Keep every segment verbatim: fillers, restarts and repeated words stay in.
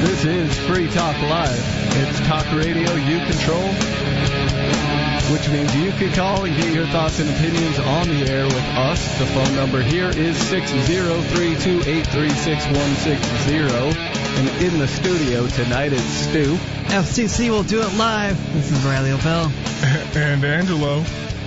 This is Free Talk Live. It's talk radio you control, which means you can call and get your thoughts and opinions on the air with us. The phone number here is six zero three two eight three six one six zero. And in the studio tonight is Stu. F C C will do it live. This is Riley Opel. And Angelo.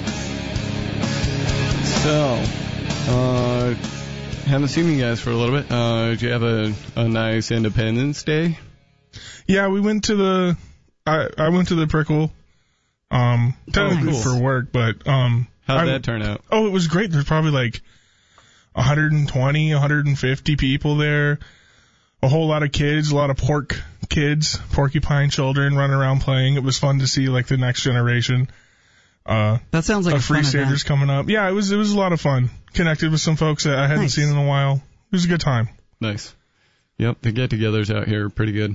So, uh, haven't seen you guys for a little bit. Uh, did you have a, a nice Independence Day? Yeah, we went to the, I, I went to the Prickle, um, technically cool. for work, but, um. How'd I, that turn out? Oh, it was great. There's probably like one hundred twenty, one hundred fifty people there. A whole lot of kids, a lot of pork kids, porcupine children running around playing. It was fun to see like the next generation. Uh, that sounds like of a Free Staters coming up. Yeah, it was it was a lot of fun. Connected with some folks that I hadn't nice. seen in a while. It was a good time. Nice. Yep, the get-togethers out here are pretty good.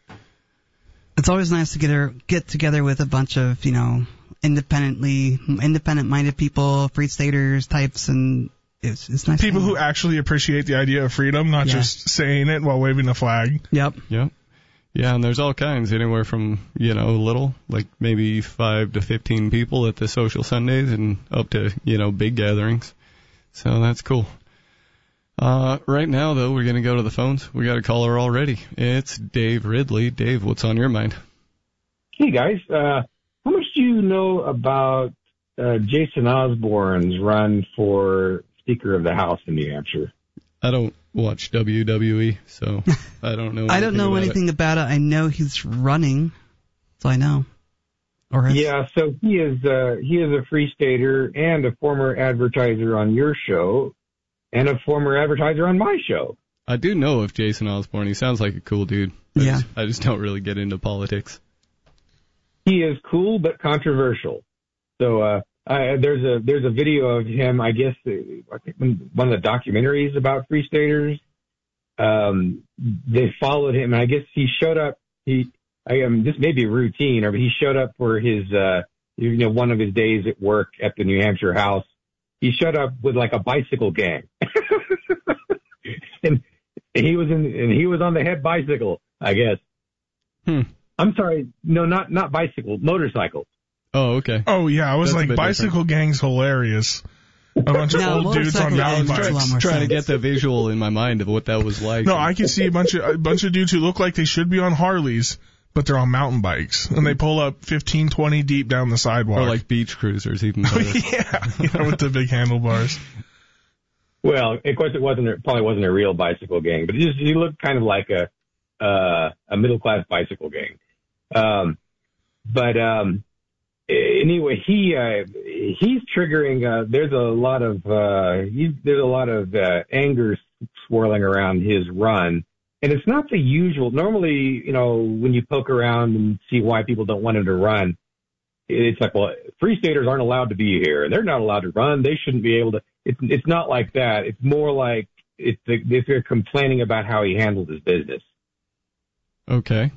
It's always nice to get her, get together with a bunch of, you know, independently, independent-minded people, Free Staters types, and it's, it's nice. People who actually appreciate the idea of freedom, not yeah. just saying it while waving a flag. Yep. Yep. Yeah, and there's all kinds, anywhere from, you know, little, like maybe five to fifteen people at the social Sundays and up to, you know, big gatherings. So that's cool. Uh, right now, though, we're going to go to the phones. We got a caller already. It's Dave Ridley. Dave, what's on your mind? Hey, guys. Uh, how much do you know about uh, Jason Osborne's run for Speaker of the House in New Hampshire? I don't watch W W E, so I don't know. I don't know about anything it. about it. I know he's running. That's all I know. Or has... Yeah, so he is uh, he is a Free Stater and a former advertiser on your show and a former advertiser on my show. I do know of Jason Osborne. He sounds like a cool dude. I Yeah. Just, I just don't really get into politics. He is cool but controversial. So uh, I, there's a there's a video of him, I guess, uh, I think one of the documentaries about Free Staters. Um, they followed him, and I guess he showed up. He, I um, this may be a routine, or he showed up for his, uh, you know, one of his days at work at the New Hampshire House. He showed up with like a bicycle gang, and he was in, and he was on the head bicycle, I guess. Hmm. I'm sorry, no, not not bicycle, motorcycle. Oh, okay. Oh, yeah, I was That's a like, bit bicycle gang's hilarious. A bunch of No, old dudes on motorcycle mountain gang makes a lot bikes. more Trying to sense. get the visual in my mind of what that was like. No, I can see a bunch of a bunch of dudes who look like they should be on Harleys, but they're on mountain bikes, and they pull up fifteen, twenty deep down the sidewalk. Or like beach cruisers, even better. yeah, yeah, with the big handlebars. Well, of course, it wasn't it probably wasn't a real bicycle gang, but he just he looked kind of like a uh, a middle class bicycle gang. Um, but um, anyway, he uh, he's triggering. Uh, there's a lot of uh, he's, there's a lot of uh, anger swirling around his run, and it's not the usual. Normally, you know, when you poke around and see why people don't want him to run, it's like, well, Free Staters aren't allowed to be here, and they're not allowed to run. They shouldn't be able to. It's it's not like that. It's more like it's the, if they're complaining about how he handled his business. Okay.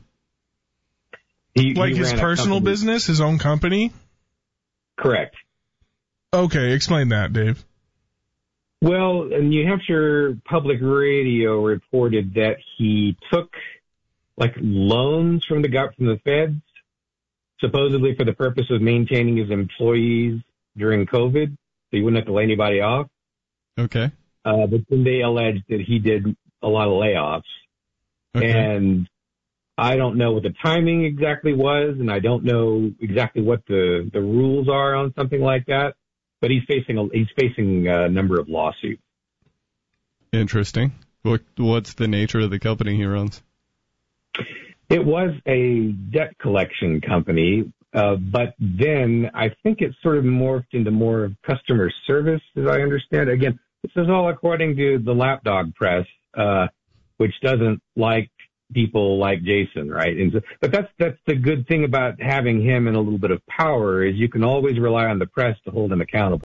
He, Like he his ran a personal company. business, his own company? Correct. Okay, explain that, Dave. Well, New Hampshire Public Radio reported that he took like loans from the gov- from the feds, supposedly for the purpose of maintaining his employees during COVID, so he wouldn't have to lay anybody off. Okay. Uh, but then they alleged that he did a lot of layoffs. Okay. And I don't know what the timing exactly was, and I don't know exactly what the, the rules are on something like that. But he's facing a, he's facing a number of lawsuits. Interesting. What What's the nature of the company he runs? It was a debt collection company, uh, but then I think it sort of morphed into more of customer service, as I understand. Again, this is all according to the Lapdog Press, uh, which doesn't like people like Jason, right? And so, but that's that's the good thing about having him in a little bit of power is you can always rely on the press to hold him accountable.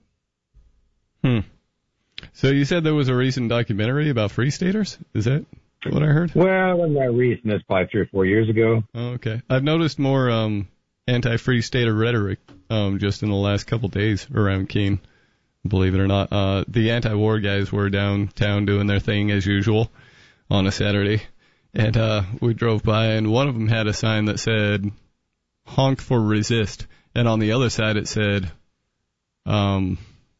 Hmm. So you said there was a recent documentary about Free Staters? Is that what I heard? Well, it wasn't that recent. That's probably three or four years ago. Oh, okay. I've noticed more um, anti-Free Stater rhetoric um, just in the last couple days around Keene, believe it or not. Uh, the anti-war guys were downtown doing their thing as usual on a Saturday. And uh, we drove by, and one of them had a sign that said, honk for resist. And on the other side it said, um,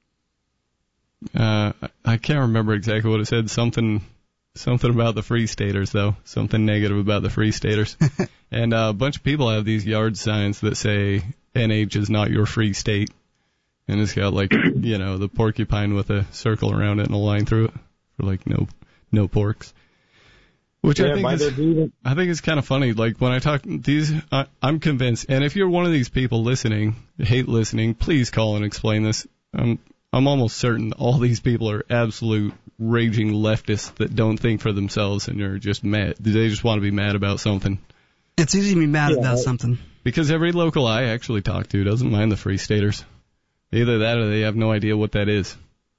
uh, I can't remember exactly what it said. Something, something about the Free Staters, though. Something negative about the Free Staters. And uh, a bunch of people have these yard signs that say, N H is not your free state. And it's got, like, you know, the porcupine with a circle around it and a line through it for, like, no, no porks. Which yeah, I think is, I think is kind of funny. Like when I talk these, I, I'm convinced. And if you're one of these people listening, hate listening, please call and explain this. I'm I'm almost certain all these people are absolute raging leftists that don't think for themselves and are just mad. They just want to be mad about something. It's easy to be mad yeah, about something. Because every local I actually talk to doesn't mind the Free Staters. Either that or they have no idea what that is.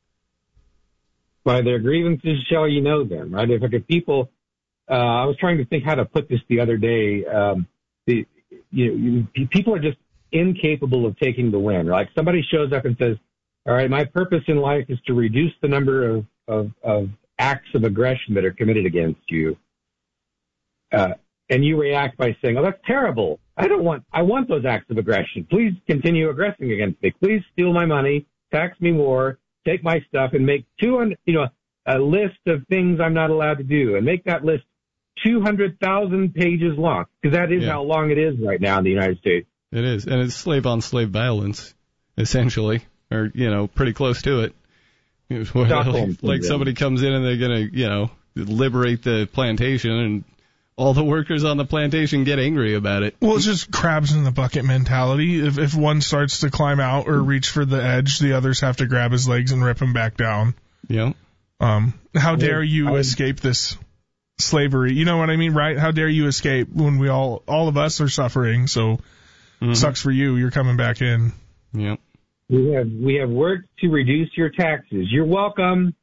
By their grievances shall you know them, right? If, if people. Uh, I was trying to think how to put this the other day. Um, the, you know, you, people are just incapable of taking the win. Like somebody shows up and says, all right, my purpose in life is to reduce the number of, of, of acts of aggression that are committed against you. Uh, and you react by saying, oh, that's terrible. I don't want, I want those acts of aggression. Please continue aggressing against me. Please steal my money, tax me more, take my stuff and make two hundred, you know, a list of things I'm not allowed to do and make that list two hundred thousand pages long, because that is yeah. how long it is right now in the United States. It is, and it's slave-on-slave violence, essentially, or, you know, pretty close to it. Like, like somebody comes in and they're going to, you know, liberate the plantation, and all the workers on the plantation get angry about it. Well, it's just crabs in the bucket mentality. If if one starts to climb out or reach for the edge, the others have to grab his legs and rip him back down. Yeah. Um, how dare you escape this slavery? You know what I mean, right? How dare you escape when we all, all of us are suffering? So, mm-hmm. Sucks for you. You're coming back in. Yep. We have we have worked to reduce your taxes. You're welcome.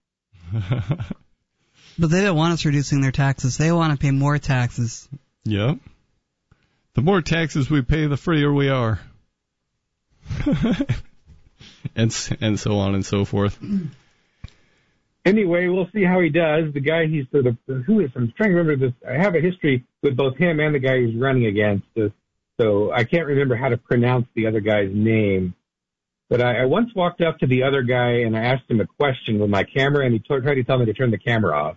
But they don't want us reducing their taxes. They want to pay more taxes. Yep. The more taxes we pay, the freer we are. and and so on and so forth. Anyway, we'll see how he does. The guy he's sort of, who is, I'm trying to remember this. I have a history with both him and the guy he's running against. Uh, so I can't remember how to pronounce the other guy's name. But I, I once walked up to the other guy and I asked him a question with my camera, and he t- tried to tell me to turn the camera off.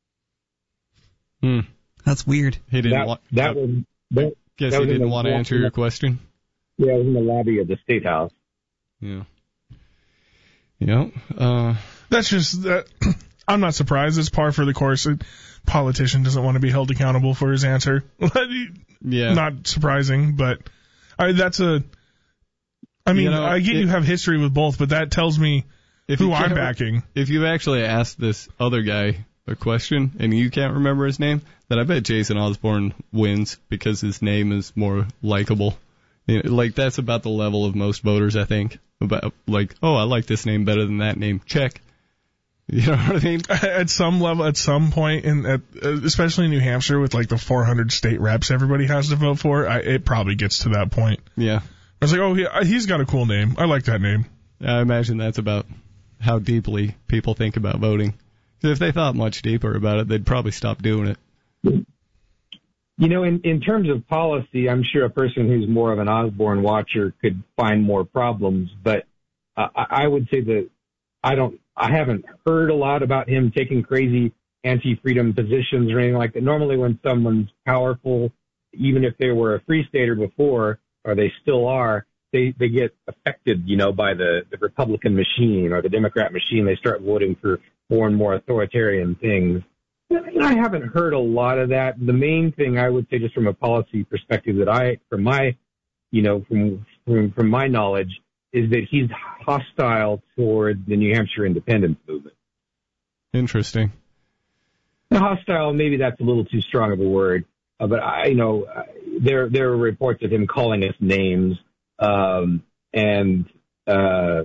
Hmm. That's weird. He didn't that, want. That was. That, guess that he was didn't want to answer your question. Yeah, it was in the lobby of the State House. Yeah. Yeah. Uh. That's just that. I'm not surprised. It's par for the course. A politician doesn't want to be held accountable for his answer. Yeah. Not surprising, but I, that's a. I mean, you know, I get it, you have history with both, but that tells me who I'm backing. If you've actually asked this other guy a question and you can't remember his name, then I bet Jason Osborne wins because his name is more likable. You know, like that's about the level of most voters, I think. About like, oh, I like this name better than that name. Check. You know what I mean? At some level, at some point, in at, especially in New Hampshire, with like the four hundred state reps everybody has to vote for, I, it probably gets to that point. Yeah. I was like, oh, he, he's got a cool name. I like that name. I imagine that's about how deeply people think about voting. Because if they thought much deeper about it, they'd probably stop doing it. You know, in, in terms of policy, I'm sure a person who's more of an Osborne watcher could find more problems. But uh, I would say that I don't, I haven't heard a lot about him taking crazy anti-freedom positions or anything like that. Normally when someone's powerful, even if they were a free stater before, or they still are, they, they get affected, you know, by the, the Republican machine or the Democrat machine. They start voting for more and more authoritarian things. I haven't heard a lot of that. The main thing I would say, just from a policy perspective, that I, from my, you know, from from, from my knowledge, is that he's hostile toward the New Hampshire independence movement. Interesting. Hostile, maybe that's a little too strong of a word, uh, but I, you know, there there are reports of him calling us names, um, and uh,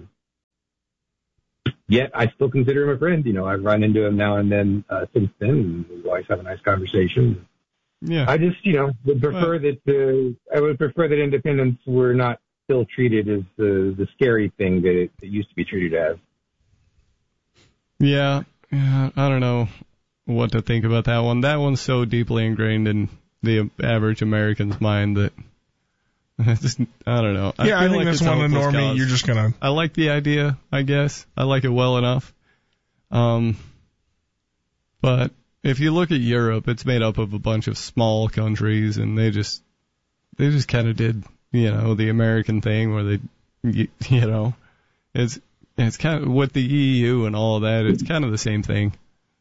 yet I still consider him a friend. You know, I've run into him now and then uh, since then, and we always have a nice conversation. Yeah. I just, you know, would prefer well, that the I would prefer that independents were not still treated as the the scary thing that it, it used to be treated as. Yeah, yeah, I don't know. what to think about that one. That one's so deeply ingrained in the average American's mind that I just, I don't know. I yeah, I think like that's it's a one of the hopeless normie. cause. You're just gonna. I like the idea, I guess. I like it well enough. Um, but if you look at Europe, it's made up of a bunch of small countries, and they just, they just kind of did, you know, the American thing where they, you, you know, it's, it's kind of with the E U and all of that. It's kind of the same thing.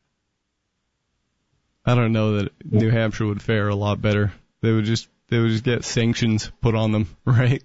I don't know that New Hampshire would fare a lot better. They would just they would just get sanctions put on them, right?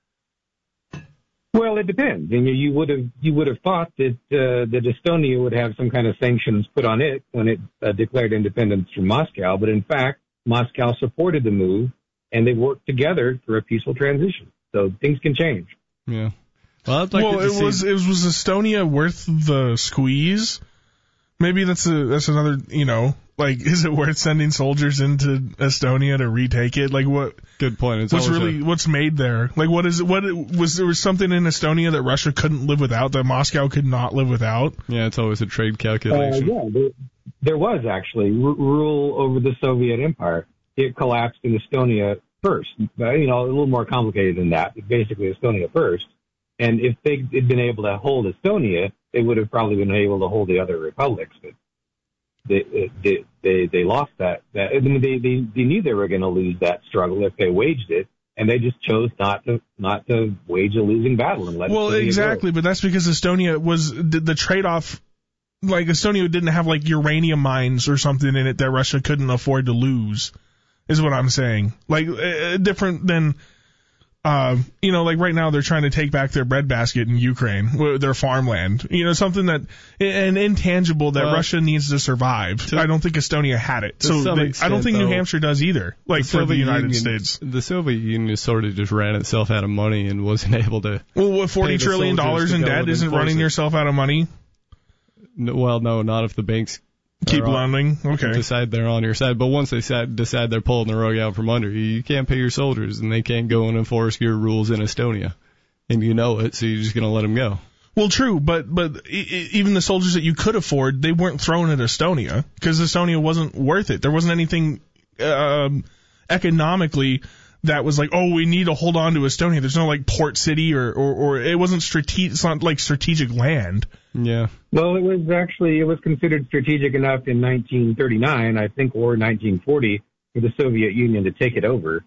Well, it depends. And you would have you would have thought that uh, that Estonia would have some kind of sanctions put on it when it uh, declared independence from Moscow. But in fact, Moscow supported the move, and they worked together for a peaceful transition. So things can change. Yeah. Well, I'd like well, to it see... was it was Estonia worth the squeeze? Maybe that's a that's another, you know, like, is it worth sending soldiers into Estonia to retake it? Like, what? Good point. It's what's always really a- what's made there? Like, what is what was there was something in Estonia that Russia couldn't live without, that Moscow could not live without? Yeah, it's always a trade Uh, calculation. yeah, there, there was actually r- rule over the Soviet Empire. It collapsed in Estonia first. Uh, you know, a little more complicated than that, but basically Estonia first. And if they had been able to hold Estonia, they would have probably been able to hold the other republics. But they they they, they lost that. that I mean, they, they they knew they were going to lose that struggle if they waged it, and they just chose not to not to wage a losing battle and let. Well, Estonia exactly, go. but that's because Estonia was the, the trade-off. Like, Estonia didn't have like uranium mines or something in it that Russia couldn't afford to lose, is what I'm saying. Like, uh, different than. Uh, you know, like right now they're trying to take back their breadbasket in Ukraine, their farmland. You know, something that, an intangible that Well, Russia needs to survive. to- I don't think Estonia had it. to So some they, I extent, don't think New though, Hampshire does either, like for the Soviet United Union- States. The Soviet Union sort of just ran itself out of money and wasn't able to. Well, what, forty pay the trillion soldiers dollars to in go debt and isn't enforce running it. yourself out of money? No, well, no, not if the banks Keep are on- lending? Okay. decide they're on your side. But once they decide, decide they're pulling the rug out from under you, you can't pay your soldiers, and they can't go and enforce your rules in Estonia. And you know it, so you're just going to let them go. Well, true, but but e- e- even the soldiers that you could afford, they weren't thrown at Estonia because Estonia wasn't worth it. There wasn't anything um, economically that was like, oh, we need to hold on to Estonia. There's no like port city or or, or it wasn't strategic. It's not like strategic land. Yeah. Well, it was actually it was considered strategic enough in nineteen thirty-nine, I think, or nineteen forty, for the Soviet Union to take it over.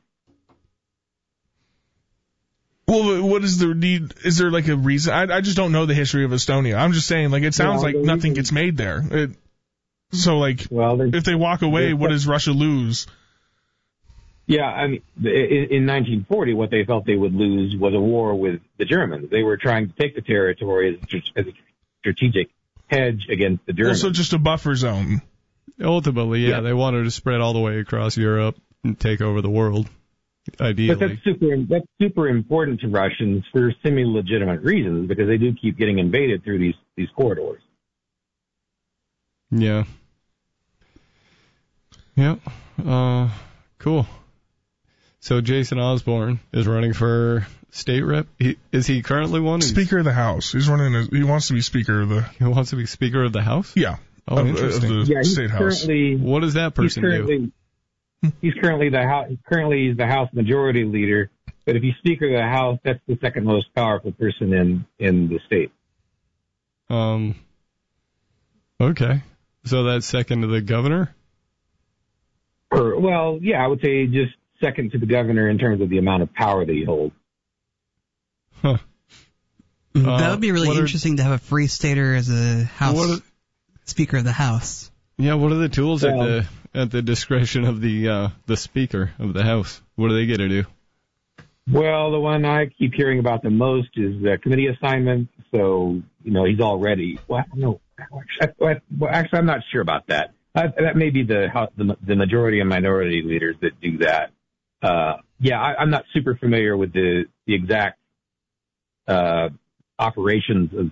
Well, what is the need? Is there like a reason? I, I just don't know the history of Estonia. I'm just saying, like, it sounds Yeah, like the nothing reason- gets made there. It, so, like, Well, there's, if they walk away, there's- what does Russia lose? yeah, I mean, in, in nineteen forty, what they felt they would lose was a war with the Germans. They were trying to take the territory as, as a strategic hedge against the Germans. Also, just a buffer zone. Ultimately, yeah, Yeah. they wanted to spread all the way across Europe and take over the world, ideally. But that's super, that's super important to Russians for semi-legitimate reasons, because they do keep getting invaded through these, these corridors. Yeah. Yep. Uh, cool. So Jason Osborne is running for state rep. He, is he currently one? He's- Speaker of the House. He's running. As, he wants to be Speaker of the. He wants to be Speaker of the House? Yeah. Oh, of, interesting. Of the Yeah, he's state house. currently What does that he's person do? currently he's currently the house currently he's the House Majority Leader. But if he's Speaker of the House, that's the second most powerful person in in the state. Um. Okay. So that's second to the governor? Or, well, yeah, I would say just second to the governor in terms of the amount of power that he holds. Huh. Uh, That would be really what are- interesting to have a free stater as a House What are- Speaker of the House. Yeah, what are the tools at Well- the at the discretion of the uh, the Speaker of the House? What do they get to do? Well, the one I keep hearing about the most is the committee assignment. So, you know, he's already, well, no, actually, well, actually, I'm not sure about that. Uh, that may be the, House- the the majority and minority leaders that do that. Uh, yeah, I, I'm not super familiar with the, the exact uh, operations of